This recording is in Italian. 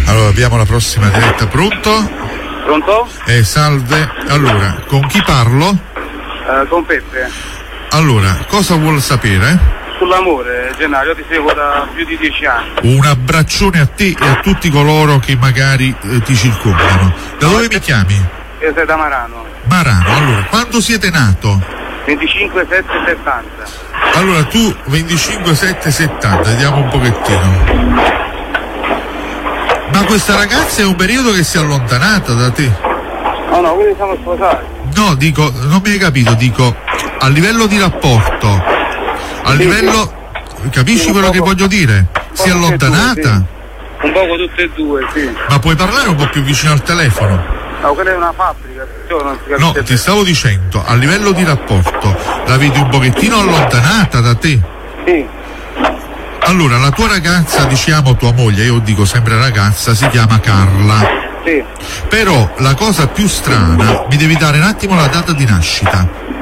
Allora, abbiamo la prossima diretta. Pronto? Pronto? Salve. Allora, con chi parlo? Con Peppe. Allora, cosa vuol sapere? Sull'amore, Gennaro, io ti seguo da più di 10 anni. Un abbraccione a te e a tutti coloro che magari ti circondano. Da dove mi chiami? Io sei da Marano. Marano. Allora, quando siete nato? 25/7/70. Allora, tu 25/7/70, vediamo un pochettino. Ma questa ragazza è un periodo che si è allontanata da te? No, quelli siamo sposati. No, dico, non mi hai capito, dico, a livello di rapporto, a livello, capisci quello che voglio dire? Si è allontanata? Un poco tutte e due, sì. Ma puoi parlare un po' più vicino al telefono? No, quella è una fabbrica, non si capisce. No, ti stavo dicendo, a livello di rapporto, la vedi un pochettino allontanata da te? Sì. Allora, la tua ragazza, diciamo tua moglie, io dico sempre ragazza, si chiama Carla. Sì. Però la cosa più strana, mi devi dare un attimo la data di nascita.